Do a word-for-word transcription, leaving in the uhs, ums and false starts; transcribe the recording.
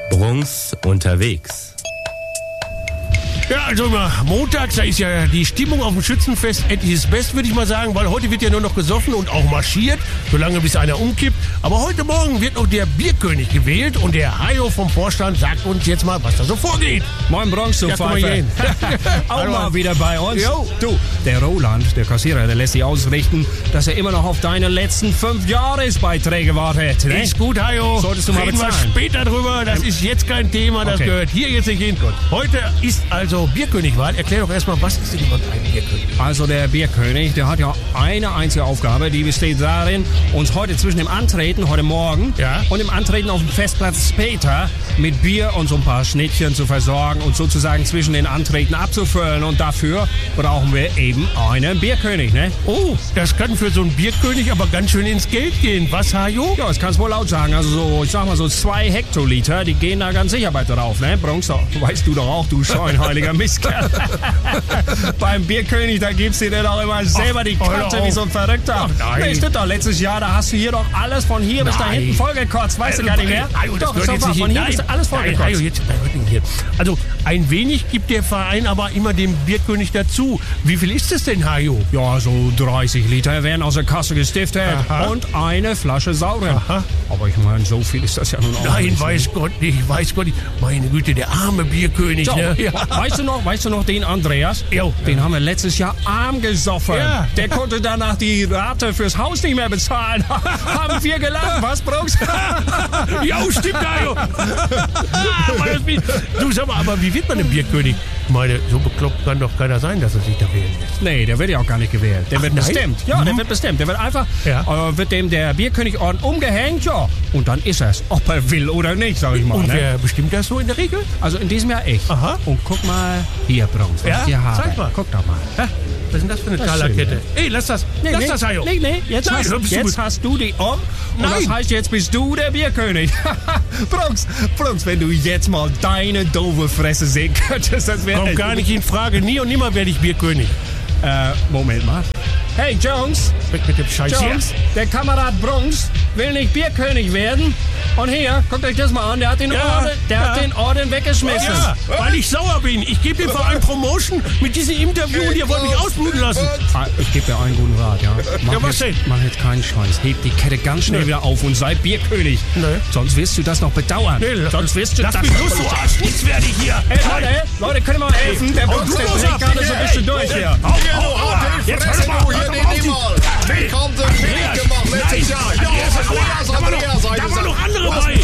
Brunks unterwegs. Ja, also immer montags, da ist ja die Stimmung auf dem Schützenfest etliches Best, würde ich mal sagen, weil heute wird ja nur noch gesoffen und auch marschiert, solange bis einer umkippt. Aber heute Morgen wird noch der Bierkönig gewählt und der Hajo vom Vorstand sagt uns jetzt mal, was da so vorgeht. Moin Bronx, du Ja, komm mal Pfeife. hier hin. Auch Hallo. mal wieder bei uns. Jo. Du, der Roland, der Kassierer, der lässt sich ausrichten, dass er immer noch auf deine letzten fünf Jahresbeiträge wartet. Ne? Ist gut, Hajo. Solltest du mal Reden wir bezahlen. später drüber. Das ist jetzt kein Thema. Das Okay. gehört hier jetzt nicht hin. Heute ist also Bierkönigwahl. Erklär doch erstmal, was ist denn überhaupt ein Bierkönig? Also der Bierkönig, der hat ja eine einzige Aufgabe, die besteht darin, uns heute zwischen dem Antreten, heute Morgen, Ja. und dem Antreten auf dem Festplatz später mit Bier und so ein paar Schnittchen zu versorgen und sozusagen zwischen den Antreten abzufüllen. Und dafür brauchen wir eben einen Bierkönig, ne? Oh, das kann für so einen Bierkönig aber ganz schön ins Geld gehen. Was, Hajo? Ja, das kannst du wohl laut sagen. Also so, ich sag mal so zwei Hektoliter, die gehen da ganz sicher bei drauf, ne? Bronx, doch, weißt du doch auch, du scheinheiliger Mistkerl. Beim Bierkönig, da gibst du dir doch immer selber die hör Karte auf. wie so ein Verrückter. Ach, nein. Nee, stimmt doch. Letztes Jahr, da hast du hier doch alles von hier bis da Nein. hinten vollgekotzt. Weißt du gar nicht mehr? Hajo, das Doch, gehört ist jetzt doch nicht von hin. hier bis da alles Nein, vollgekotzt. Hajo, jetzt, was denn hier? Also, ein wenig gibt der Verein aber immer dem Bierkönig dazu. Wie viel ist es denn, Hajo? Ja, so dreißig Liter werden aus der Kasse gestiftet Aha. und eine Flasche Sauren. Aha. Aber ich meine, so viel ist das ja nun auch Nein, nicht. weiß Gott nicht, weiß Gott nicht. Meine Güte, der arme Bierkönig, So, ne? weißt du noch, weißt du noch den Andreas? Jo. Den haben wir letztes Jahr arm gesoffen. Ja. Der konnte danach die Rate fürs Haus nicht mehr bezahlen. Haben wir gelacht, was, Brooks? Ja, stimmt, Hajo. Ah, war das wie- du, sag mal, aber wie wird man ein Bierkönig? Ich meine, so bekloppt kann doch keiner sein, dass er sich da wählen lässt. Nee, der wird ja auch gar nicht gewählt. Der Ach, wird nein? bestimmt. Ja, der Mhm. wird bestimmt. Der wird einfach, Ja. äh, wird dem der Bierkönigorden umgehängt, ja. Und dann ist er's, ob er will oder nicht, sag ich mal. Und Ne? wer bestimmt das so in der Regel? Also in diesem Jahr ich. Aha. Und guck mal hier, Bronx, was Ja? ich hier habe. Zeig mal. Guck doch mal. Hä? Was ist denn das für eine Das ist schön, Talerkette? Ey, lass das. Nee, lass nee, das, Hajo. nee, nee, jetzt, Nein, hast, hör bist du jetzt gut. hast du die um. Und Nein. das heißt, jetzt bist du der Bierkönig. Brunks, Brunks, wenn du jetzt mal deine doofe Fresse sehen könntest, das wäre... Kommt gar nicht in Frage. Nie und nimmer werde ich Bierkönig. Äh, Moment mal. Hey, Jones, Weg mit dem Scheiß hier. Jones, der Kamerad Brunks will nicht Bierkönig werden. Und hier, guckt euch das mal an, der hat den, Ja, Orden, der ja. hat den Orden weggeschmissen. Ja, weil ich sauer bin. Ich gebe dem Verein Promotion mit diesem Interview und ihr wollt mich ausbluten lassen. Ah, ich gebe dir einen guten Rat, ja. Mach Ja, was jetzt, denn? Mach jetzt keinen Scheiß. Heb die Kette ganz schnell Nee. wieder auf und sei Bierkönig. Nee. Sonst wirst du das noch bedauern. Nee, Sonst wirst du lass das mich los, du Arsch. Nichts werde ich hier. Hey, Leute, Leute, können wir mal helfen? Der hau Brunks, du der los dreht ab. gerade so ein bisschen durch hier. Hau, hau, hau. Jetzt hör doch mal. du Hör hier doch den mal auf, die- Niemal. Wie kommt denn Andreas. Weg gemacht letztes Nein, Jahr? Ja, Andreas, Andreas, da war Andreas, noch- da waren noch andere bei.